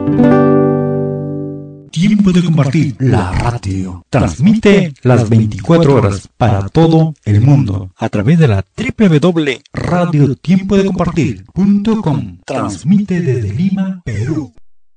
Tiempo de compartir. La radio transmite las 24 horas para todo el mundo a través de la www.radiotiempodecompartir.com. Transmite desde Lima, Perú.